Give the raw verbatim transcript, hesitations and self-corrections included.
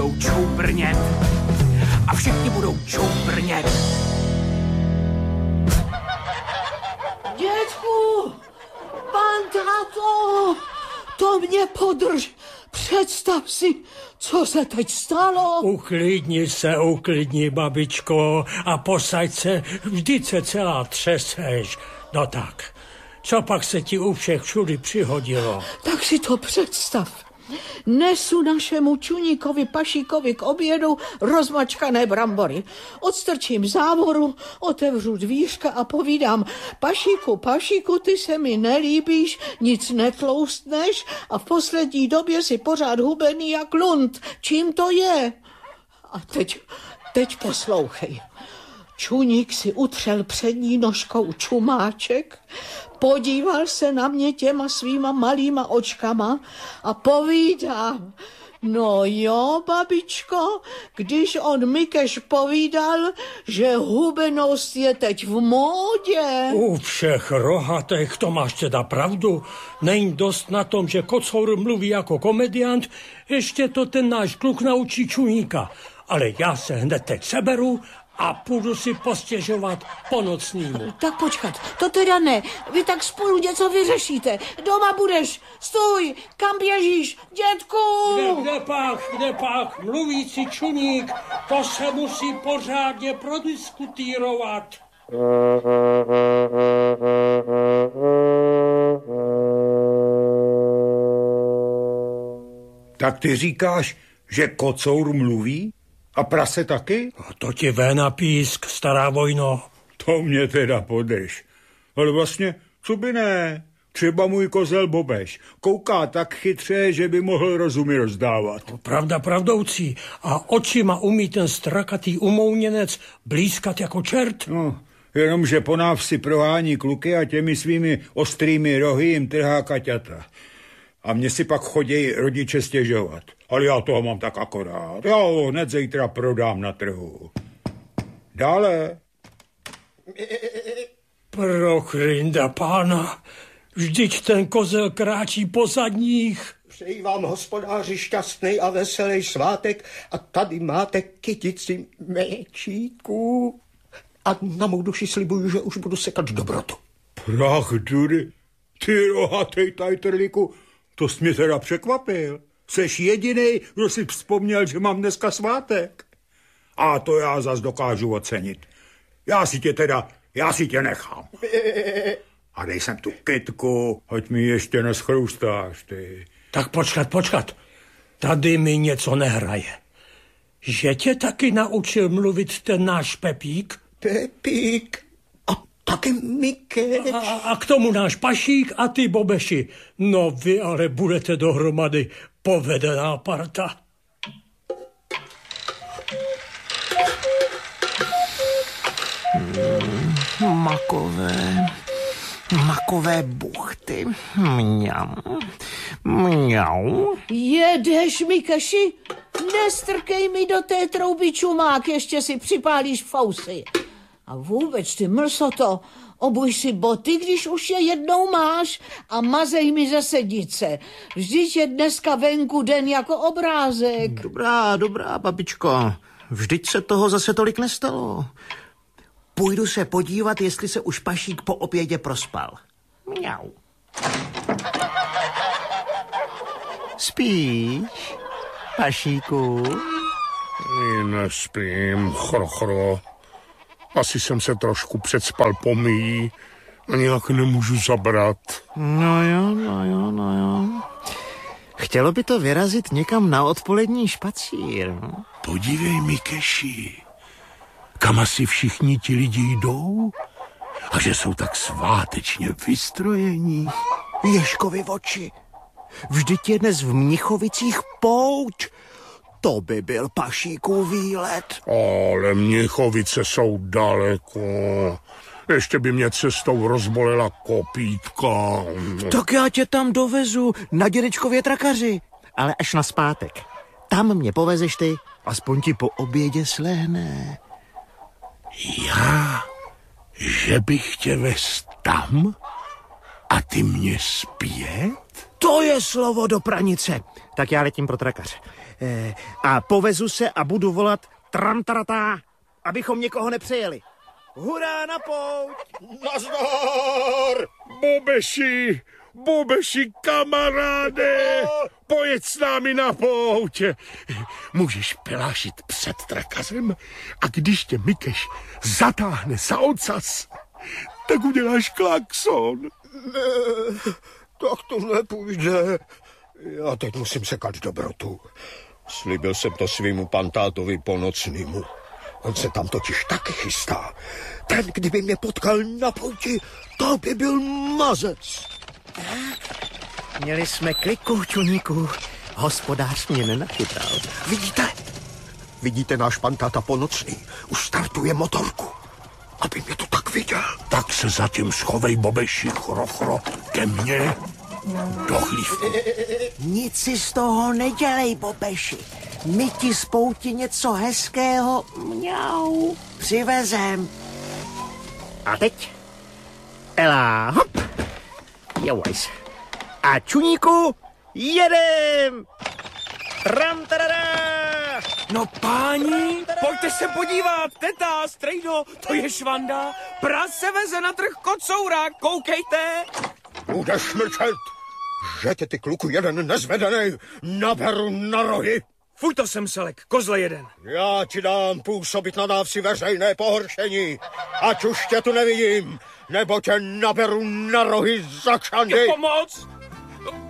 budou čoubrnět. A všichni budou čoubrnět. Dětku, pan táto, to mě podrž. Představ si, co se teď stalo. Uklidni se, uklidni, babičko, a posaď se, vždyť se celá třeseš. No tak, co pak se ti u všech všudy přihodilo? Tak si to představ. Nesu našemu čuníkovi Pašíkovi k obědu rozmačkané brambory. Odstrčím závoru, otevřu dvířka a povídám: Pašíku, Pašíku, ty se mi nelíbíš, nic netloustneš a v poslední době si pořád hubený jak lund. Čím to je? A teď, teď poslouchej. Čuník si utřel přední nožkou čumáček, podíval se na mě těma svýma malýma očkama a povídá: no jo, babičko, když on Mikeš povídal, že hubenost je teď v módě. U všech rohatech to máš teda pravdu. Není dost na tom, že Kocour mluví jako komediant, ještě to ten náš kluk naučí Čuníka. Ale já se hned teď seberu a půjdu si postěžovat po nocnímu. Tak počkat, to teda ne. Vy tak spolu něco vyřešíte. Doma budeš. Stůj, kam běžíš, dětku? Kde, kde pak, kde pak? Mluvící Čuník, to se musí pořádně prodiskutírovat. Tak ty říkáš, že Kocour mluví? A prase taky? To ti vé na písk, stará vojno. To mě teda podrž. Ale vlastně, co by ne? Třeba můj kozel Bobeš kouká tak chytře, že by mohl rozumy rozdávat. Pravda pravdoucí. A očima umí ten strakatý umouněnec blízkat jako čert. No, jenomže po návsi prohání kluky a těmi svými ostrými rohy jim trhá kaťata. A mně si pak chodějí rodiče stěžovat. Ale já toho mám tak akorát. Já ho hned zítra prodám na trhu. Dále. Prochrinda pána, vždyť ten kozel kráčí po zadních. Přeji vám, hospodáři, šťastný a veselý svátek a tady máte kytici méčíků. A na mou duši slibuju, že už budu sekat dobrotu. Prach dury, ty rohatej tajtrlíku, to jsi mě teda překvapil. Seš jedinej, kdo si vzpomněl, že mám dneska svátek. A to já zas dokážu ocenit. Já si tě teda, já si tě nechám. A dej sem tu kytku, hoď mi ještě neschrustáš, ty. Tak počkat, počkat. Tady mi něco nehraje. Že tě taky naučil mluvit ten náš Pepík? Pepík a taky Mikeš. A, a k tomu náš Pašík a ty Bobeši. No vy ale budete dohromady povedená parta. Hmm, makové, makové buchty. Mňam, mňau. Jedeš, Mikeši? Nestrkej mi do té trouby čumák, ještě si připálíš fousy. A vůbec, ty mlsoto, obuj si boty, když už je jednou máš, a mazej mi ze sedice. Vždyť je dneska venku den jako obrázek. Dobrá, dobrá, babičko. Vždyť se toho zase tolik nestalo. Půjdu se podívat, jestli se už Pašík po obědě prospal. Mňau. Spíš, Pašíku? Nespím, chrochro. Asi jsem se trošku předspal pomíjí a nějak nemůžu zabrat. No jo, no jo, no jo. Chtělo by to vyrazit někam na odpolední špacír. Podívej, Mikeši, kam asi všichni ti lidi jdou a že jsou tak svátečně vystrojení. Ježkovi oči. Vždyť je dnes v Mnichovicích pouč. To by byl Pašíkův výlet. Ale Mnichovice jsou daleko. Ještě by mě cestou rozbolela kopítka. Tak já tě tam dovezu na dědečkově trakaři. Ale až na zpátek. Tam mě povezeš ty, aspoň ti po obědě slehne. Já? Že bych tě vez tam? A ty mě zpět? To je slovo do pranice. Tak já letím pro trakaře. E, a povezu se a budu volat tramtaratá, abychom někoho nepřejeli. Hurá na pouť! Nazdar! Bobeši, Bobeši, kamaráde, pojeď s námi na pouť. Můžeš pelášit před trakazem a když tě Mikeš zatáhne za ocas, tak uděláš klakson. Ne, tak to nepůjde. Já teď musím sekat dobrotu. Slíbil jsem to svýmu pantátovi ponocnýmu. On se tam totiž taky chystá. Ten, kdyby mě potkal na pouti, to by byl mazec. Měli jsme kliku, čuníku. Hospodář mě nenachytal. Vidíte? Vidíte náš pantáta ponocný? Už startuje motorku. Aby mě to tak viděl. Tak se zatím schovej, Bobeši, chro, chro, ke mně do chlívku. Nic si z toho nedělej, Bobeši. My ti z pouti něco hezkého, mňau, přivezem. A teď? Ela, hop. Jowajs. A čuníku, jedem! Tram, tarara! No páni, pojďte se podívat, teta, strejdo, to je Švanda. Pras se veze na trh kocoura, koukejte. Budeš mlčet, že tě ty kluku jeden nezvedenej naberu na rohy. Fuj to sem, Selek, kozle jeden. Já ti dám působit na dávci veřejné pohoršení. Ať už tě tu nevidím, nebo tě naberu na rohy za kšandy. Pomoc!